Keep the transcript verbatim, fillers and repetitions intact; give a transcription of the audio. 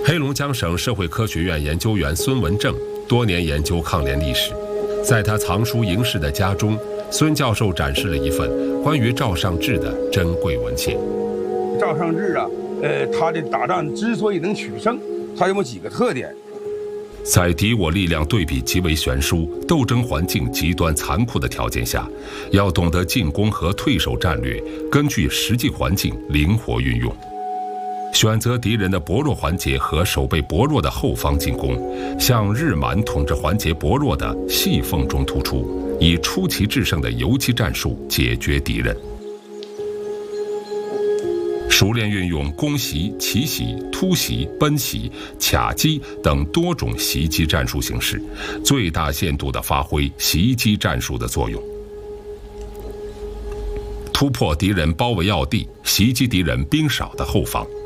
黑龙江省社会科学院研究员孙文正多年研究抗联历史，在他藏书营室的家中，孙教授展示了一份关于赵尚志的珍贵文献。 赵尚志啊，呃，他的打仗之所以能取胜，他有几个特点。 在敌我力量对比极为悬殊、斗争环境极端残酷的条件下，要懂得进攻和退守战略，根据实际环境灵活运用。选择敌人的薄弱环节和守备薄弱的后方进攻，向日满统治环节薄弱的细缝中突出，以出奇制胜的游击战术解决敌人。熟练运用攻袭、奇袭、突袭、奔袭、卡击等多种袭击战术形式，最大限度地发挥袭击战术的作用。突破敌人包围要地，袭击敌人兵少的后方。